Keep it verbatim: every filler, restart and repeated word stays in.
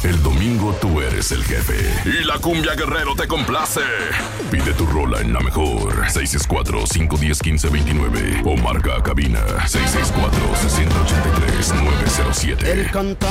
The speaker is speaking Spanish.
El domingo tú eres el jefe. Y la Cumbia Guerrero te complace. Pide tu rola en la mejor. seis seis cuatro, cinco uno cero, uno cinco dos nueve. O marca cabina seis seis cuatro, seis ocho tres, nueve cero siete. El cantante